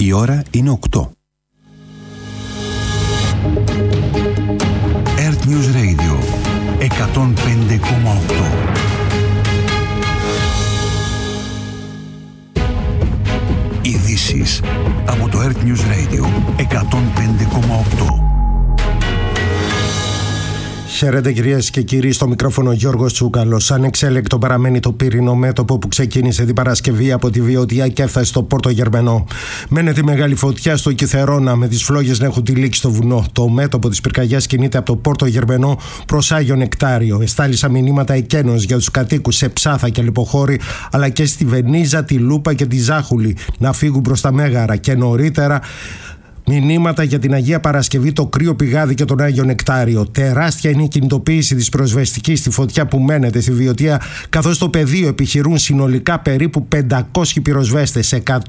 Η ώρα είναι 8. Earth News Radio 105,8. Ειδήσεις από το Earth News Radio 105,8. Χαίρετε κυρίες και κύριοι, στο μικρόφωνο Γιώργος Τσούκαλος. Ανεξέλεκτο παραμένει το πύρινο μέτωπο που ξεκίνησε την Παρασκευή από τη Βιωτία και έφτασε στο Πόρτο Γερμενό. Μένεται μεγάλη φωτιά στο Κιθερώνα, με τις φλόγες να έχουν τυλίξει στο βουνό. Το μέτωπο της πυρκαγιάς κινείται από το Πόρτο Γερμενό προς Άγιο Νεκτάριο. Εστάλησαν μηνύματα εκένωσης για τους κατοίκους σε Ψάθα και Λιποχώρη, αλλά και στη Βενίζα, τη Λούπα και τη Ζάχουλη να φύγουν προς τα Μέγαρα, και νωρίτερα μηνύματα για την Αγία Παρασκευή, το Κρύο Πηγάδι και τον Άγιο Νεκτάριο. Τεράστια είναι η κινητοποίηση της πυροσβεστικής στη φωτιά που μένεται στη Βιωτία, καθώς στο πεδίο επιχειρούν συνολικά περίπου 500 πυροσβέστες,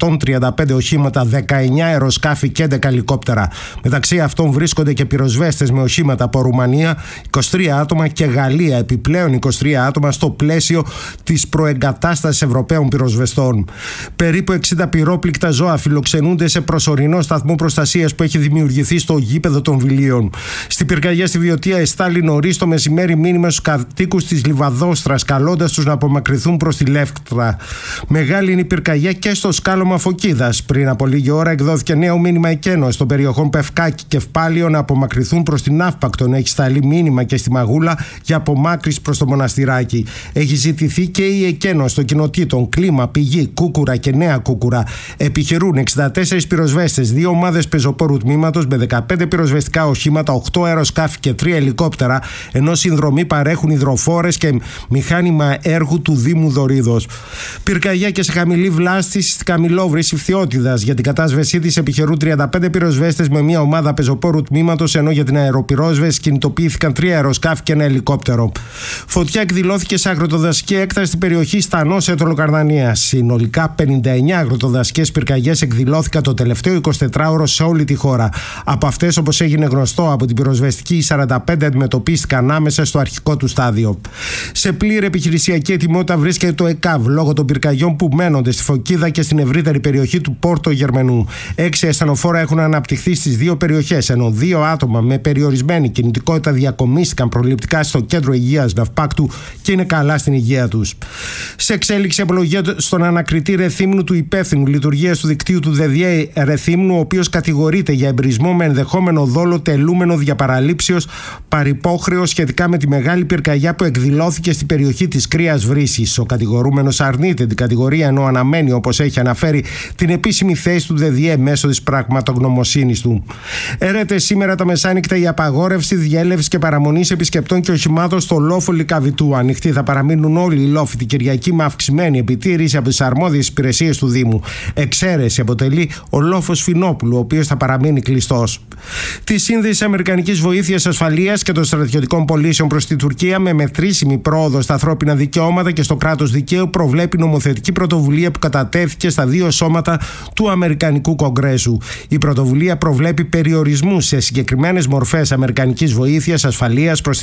135 οχήματα, 19 αεροσκάφη και 11 ελικόπτερα. Μεταξύ αυτών βρίσκονται και πυροσβέστες με οχήματα από Ρουμανία, 23 άτομα, και Γαλλία, επιπλέον 23 άτομα, στο πλαίσιο της προεγκατάστασης Ευρωπαίων πυροσβεστών. Περίπου 60 πυρόπληκτα ζώα φιλοξενούνται σε προσωρινό σταθμό προστασίας που έχει δημιουργηθεί στο γήπεδο των Βιλίων. Στην πυρκαγιά στη Βιωτία εστάλει νωρίς το μεσημέρι μήνυμα στους κατοίκους της Λιβαδόστρας, καλώντας τους να απομακρυνθούν προς τη Λεύκτρα. Μεγάλη είναι η πυρκαγιά και στο σκάλωμα Φωκίδας. Πριν από λίγη ώρα εκδόθηκε νέο μήνυμα εκένωσης των περιοχών Πευκάκη και Ευπάλιο να απομακρυνθούν προς την Αύπακτον. Έχει σταλεί μήνυμα και στη Μαγούλα για απομάκρυνση προς το Μοναστηράκι. Έχει ζητηθεί και η εκένωση των κοινοτήτων Κλίμα, Πηγή, Κούκουρα και Νέα Κούκουρα. Επιχειρούν 64 πυροσβέστες, 2 ομάδες πεζοπόρου τμήματος με 15 πυροσβεστικά οχήματα, 8 αεροσκάφη και 3 ελικόπτερα, ενώ συνδρομή παρέχουν υδροφόρες και μηχάνημα έργου του Δήμου Δωρίδος. Πυρκαγιά και σε χαμηλή βλάστηση στη Καμιλόβρηση Φθιώτιδας. Για την κατάσβεσή της επιχειρούν 35 πυροσβέστες με μια ομάδα πεζοπόρου τμήματος, ενώ για την αεροπυρόσβεση κινητοποιήθηκαν 3 αεροσκάφη και 1 ελικόπτερο. Φωτιά εκδηλώθηκε σε αγροτοδασική έκταση στην περιοχή Στανός Ετωλοκαρδανίας. Συνολικά 59 αγροτοδασικές πυρκαγιές εκδηλώθηκαν το τελευταίο 24ωρο σε όλη τη χώρα. Από αυτές, όπως έγινε γνωστό από την πυροσβεστική, οι 45 αντιμετωπίστηκαν άμεσα στο αρχικό του στάδιο. Σε πλήρη επιχειρησιακή ετοιμότητα βρίσκεται το ΕΚΑΒ λόγω των πυρκαγιών που μένονται στη Φωκίδα και στην ευρύτερη περιοχή του Πόρτο Γερμενού. 6 ασθενοφόρα έχουν αναπτυχθεί στις 2 περιοχές, ενώ 2 άτομα με περιορισμένη κινητικότητα διακομίστηκαν προληπτικά στο κέντρο υγείας Ναυπάκτου και είναι καλά στην υγεία τους. Σε εξέλιξη απολογία στον ανακριτή Ρεθύμνου του υπεύθυνου λειτουργίας του δικτύου του ΔΔΕ Ρεθύμνου, ο οποίος κατηγορείται για εμπρισμό με ενδεχόμενο δόλο τελούμενο διαπαραλήψεως παρυπόχρεως σχετικά με τη μεγάλη πυρκαγιά που εκδηλώθηκε στην περιοχή της Κρύας Βρύσης. Ο κατηγορούμενος αρνείται την κατηγορία, ενώ αναμένει, όπως έχει αναφέρει, την επίσημη θέση του ΔΔΕ μέσω της πραγματογνωμοσύνης του. Έρεται σήμερα τα μεσάνυχτα η απαγόρευση διέλευσης και παραμονής επισκεπτών και οχημάτων στο λόφο Λυκαβητού. Ανοιχτοί θα παραμείνουν όλοι οι λόφοι την Κυριακή με αυξημένη επιτήρηση από τις αρμόδιες υπηρεσίες του Δήμου. Εξαίρεση αποτελεί ο λόφος Φινόπουλου, ο οποίος θα παραμείνει κλειστός. Τη σύνδεση αμερικανικής βοήθειας ασφαλείας και των στρατιωτικών πωλήσεων προς τη Τουρκία με μετρήσιμη πρόοδο στα ανθρώπινα δικαιώματα και στο κράτος δικαίου προβλέπει νομοθετική πρωτοβουλία που κατατέθηκε στα 2 σώματα του Αμερικανικού Κογκρέσου. Η πρωτοβουλία προβλέπει περιορισμούς σε συγκεκριμένες μορφές αμερικανικής βοήθειας ασφαλείας προς